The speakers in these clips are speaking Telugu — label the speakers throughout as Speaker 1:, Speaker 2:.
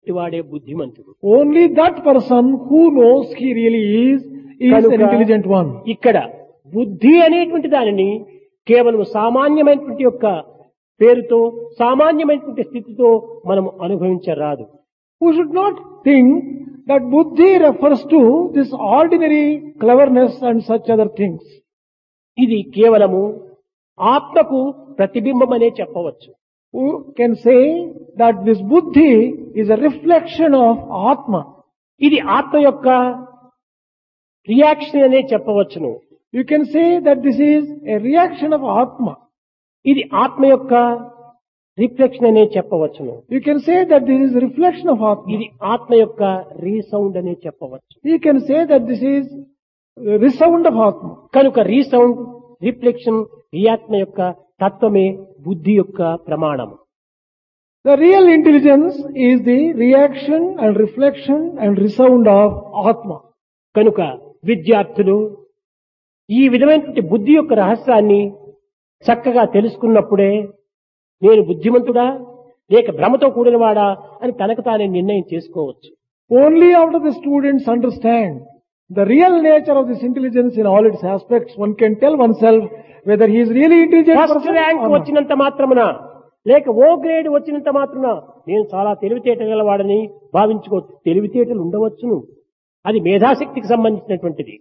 Speaker 1: వాడే బుద్ధిమంతుడు.
Speaker 2: Only that person who knows he really is an intelligent one.
Speaker 1: ఇక్కడ బుద్ధి అనేటువంటి దానిని కేవలం సామాన్యమైనటువంటి యొక్క పేరుతో సామాన్యమైనటువంటి స్థితితో మనం అనుభవించరాదు.
Speaker 2: We should not think that buddhi refers to this ordinary cleverness and such other things.
Speaker 1: ఇది కేవలము ఆత్మకు ప్రతిబింబం అనే చెప్పవచ్చు.
Speaker 2: We can say that this buddhi is a reflection of Atma.
Speaker 1: ఇది ఆత్మ యొక్క రియాక్షన్ అనే చెప్పవచ్చును.
Speaker 2: You can say that this is a reaction of Atma.
Speaker 1: ఇది ఆత్మ యొక్క రిఫ్లెక్షన్ అనే చెప్పవచ్చును.
Speaker 2: You can say that this is a reflection of Atma.
Speaker 1: ఇది ఆత్మ యొక్క రీసౌండ్ అనే చెప్పవచ్చు.
Speaker 2: You can say that this is the resound of Atma.
Speaker 1: కనుక రీసౌండ్, రిఫ్లెక్షన్ ఈ ఆత్మ యొక్క తత్వమే బుద్ధి యొక్క ప్రమాణము.
Speaker 2: The real intelligence is the reaction and reflection and resound of Atma.
Speaker 1: కనుక విద్యార్థులు ఈ విధమైనటువంటి బుద్ధి యొక్క రహస్యాన్ని చక్కగా తెలుసుకున్నప్పుడే నేను బుద్ధిమంతుడా లేక భ్రమతో కూడినవాడా అని తనకు తానే నిర్ణయం చేసుకోవచ్చు.
Speaker 2: Only after the students understand the real nature of this intelligence in all its aspects, one can tell oneself whether he is really intelligent
Speaker 1: first
Speaker 2: person
Speaker 1: rank
Speaker 2: or not.
Speaker 1: వచ్చినంత మాత్రమున లేక ఓ గ్రేడ్ వచ్చినంత మాత్రమున నేను చాలా తెలివితేటలు గలవాడని భావించుకోవచ్చు. తెలివితేటలు ఉండవచ్చును, అది మేధాశక్తికి సంబంధించినటువంటిది.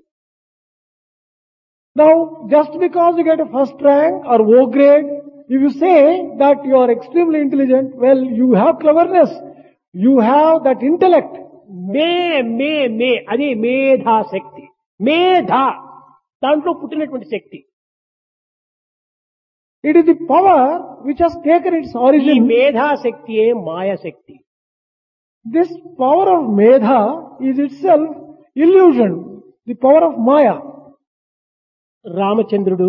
Speaker 2: Now, just because you get a first rank or O grade, if you say that you are extremely intelligent, well, you have cleverness, you have that intellect.
Speaker 1: మే మే మే అది మేధాశక్తి. మేధా దాంట్లో పుట్టినటువంటి శక్తి.
Speaker 2: It is the power which has taken its
Speaker 1: ఈ
Speaker 2: origin.
Speaker 1: మేధాశక్తియే మాయాశక్తి.
Speaker 2: This power of Medha is itself illusion, the power of Maya.
Speaker 1: రామచంద్రుడు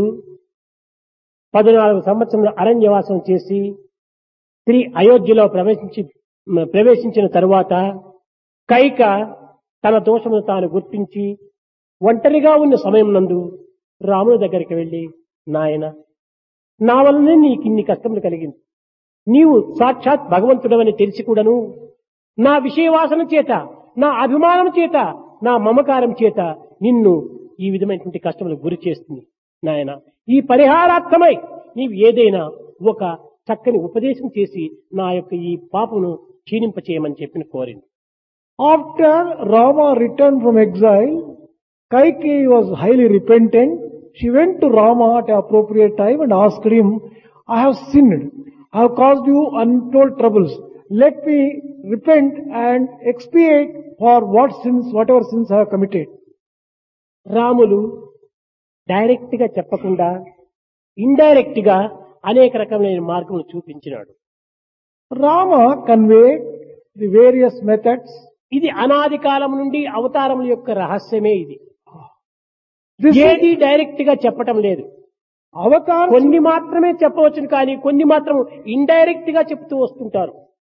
Speaker 1: 14 సంవత్సరం అరణ్యవాసం చేసి అయోధ్యలో ప్రవేశించిన తరువాత కైక తన దోషమును తాను గుర్తించి ఒంటరిగా ఉన్న సమయం నందు రాముని దగ్గరికి వెళ్లి, నాయన నా వల్లనే నీకు ఇన్ని కష్టములు కలిగింది, నీవు సాక్షాత్ భగవంతుడవని తెలిసి కూడాను నా విషయవాసన చేత, నా అభిమానం చేత, నా మమకారం చేత నిన్ను ఈ విధమైనటువంటి కష్టములకు గురి చేస్తుంది. నాయన ఈ పరిహారార్థమై నీవు ఏదైనా ఒక చక్కని ఉపదేశం చేసి నా యొక్క ఈ పాపమును క్షీణింపచేయమని చెప్పిన కోరింది.
Speaker 2: After Rama returned from exile, Kaikeyi was highly repentant. She went to Rama at an appropriate time and asked him, I have sinned. I have caused you untold troubles. Let me repent and expiate for whatever sins I have committed.
Speaker 1: Ramulu direct గా చెప్పకుండా ఇండైరెక్ట్ గా అనేక రకమైన మార్గములు చూపించినాడు.
Speaker 2: Rama conveyed the various methods.
Speaker 1: ఇది అనాది కాలం నుండి అవతారముల యొక్క రహస్యమే. ఇది
Speaker 2: This
Speaker 1: ఏది డైరెక్ట్ గా చెప్పటం లేదు.
Speaker 2: avatars,
Speaker 1: కొన్ని మాత్రమే చెప్పవచ్చును, కానీ కొన్ని మాత్రం ఇండైరెక్ట్ గా చెప్తూ వస్తుంటారు.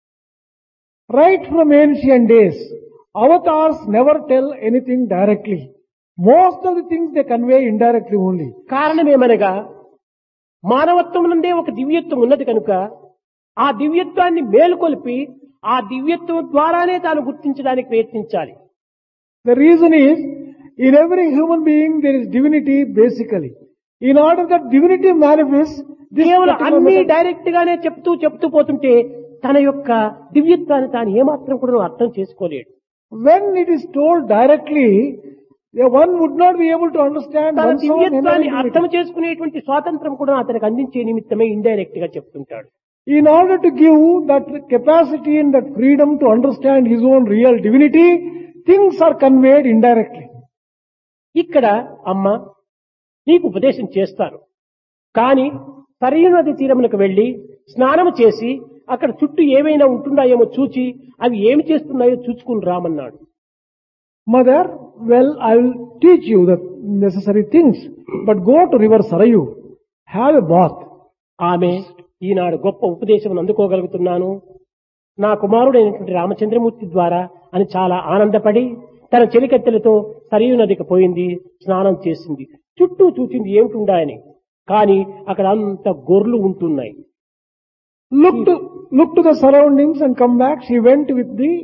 Speaker 2: right from ancient days, avatars never tell anything directly. Most of the things they convey indirectly only.
Speaker 1: కారణమేమనగా మానవత్వం నుండే ఒక దివ్యత్వం ఉన్నది కనుక ఆ దివ్యత్వాన్ని మేలుకొల్పి ఆ దివ్యత్వం ద్వారానే తాను గుర్తించడానికి ప్రయత్నించాలి.
Speaker 2: The reason is, in every human being there is divinity basically. In order that divinity manifests, this
Speaker 1: కేవలం
Speaker 2: particular
Speaker 1: అన్ని
Speaker 2: method-
Speaker 1: డైరెక్ట్ గానే చెప్తూ పోతుంటే తన యొక్క దివ్యత్వాన్ని తాను ఏమాత్రం కూడా అర్థం చేసుకోలేడు.
Speaker 2: when it is told directly, one would not be able to understand
Speaker 1: తన
Speaker 2: one's own
Speaker 1: దివ్యత్వాన్ని
Speaker 2: inner
Speaker 1: అర్థం
Speaker 2: divinity.
Speaker 1: చేసుకునేటువంటి స్వాతంత్రం కూడా అతనికి అందించే నిమిత్తమే ఇండైరెక్ట్ గా చెప్తుంటాడు.
Speaker 2: In order to give that capacity and that freedom to understand his own real divinity, things are conveyed indirectly.
Speaker 1: ఇక్కడ అమ్మ నీకు ఉపదేశం చేస్తాను, కానీ సరైన నది తీరమునకు వెళ్లి స్నానము చేసి అక్కడ చుట్టూ ఏమైనా ఉంటున్నాయేమో చూచి అవి ఏమి చేస్తున్నాయో చూచుకుని రామన్నాడు.
Speaker 2: Mother, well, I will teach you the necessary things, but go to river Sarayu, have a bath.
Speaker 1: ఆమె ఈనాడు గొప్ప ఉపదేశం అందుకోగలుగుతున్నాను నా కుమారుడైనటువంటి రామచంద్రమూర్తి ద్వారా అని చాలా ఆనందపడి తన చెలికత్తెలతో సరియు నదికి పోయింది, స్నానం చేసింది. చుట్టూ చూసింది ఏమిటుండాయని, కానీ అక్కడ అంత గొర్రెలు ఉంటున్నాయి.
Speaker 2: Look to the surroundings and come back. She went with the